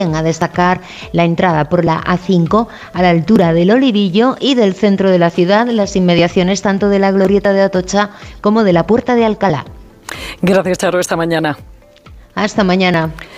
A destacar la entrada por la A5 a la altura del Olivillo y del centro de la ciudad, las inmediaciones tanto de la Glorieta de Atocha como de la Puerta de Alcalá. Gracias, Charo, esta mañana. Hasta mañana.